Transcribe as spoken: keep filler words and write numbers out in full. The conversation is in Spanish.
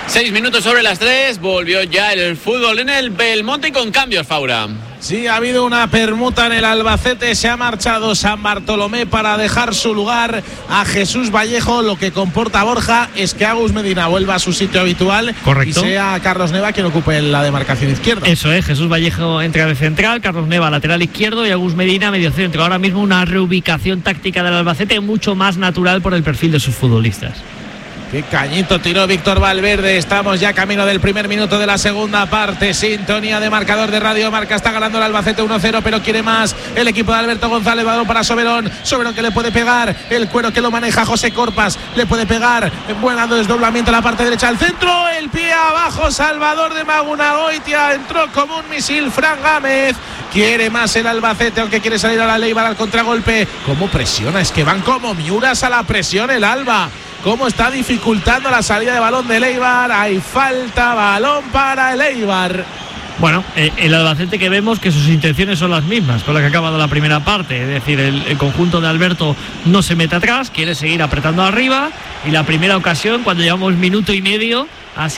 Seis minutos sobre las tres, volvió ya el fútbol en el Belmonte y con cambios, Faura. Sí, ha habido una permuta en el Albacete, se ha marchado San Bartolomé para dejar su lugar a Jesús Vallejo. Lo que comporta Borja es que Agus Medina vuelva a su sitio habitual. Correcto. Y sea Carlos Neva quien ocupe la demarcación izquierda. Eso es, Jesús Vallejo entra de central, Carlos Neva lateral izquierdo y Agus Medina medio centro. Ahora mismo una reubicación táctica del Albacete mucho más natural por el perfil de sus futbolistas. Qué cañito tiró Víctor Valverde. Estamos ya camino del primer minuto de la segunda parte. Sintonía de marcador de Radio Marca. Está ganando el Albacete uno cero, pero quiere más el equipo de Alberto González. Balón para Soberón. Soberón que le puede pegar. El cuero que lo maneja José Corpas. Le puede pegar. En buen desdoblamiento a la parte derecha al centro. El pie abajo. Salvador de Magunagoitia. Entró como un misil Fran Gámez. Quiere más el Albacete, aunque quiere salir a la Leibar al contragolpe. ¿Cómo presiona? Es que van como miuras a la presión el Alba. Cómo está dificultando la salida de balón de Eibar. Hay falta, balón para el Eibar. Bueno, eh, el Albacete que vemos que sus intenciones son las mismas con las que ha acabado la primera parte. Es decir, el, el conjunto de Alberto no se mete atrás, quiere seguir apretando arriba. Y la primera ocasión, cuando llevamos minuto y medio, ha sido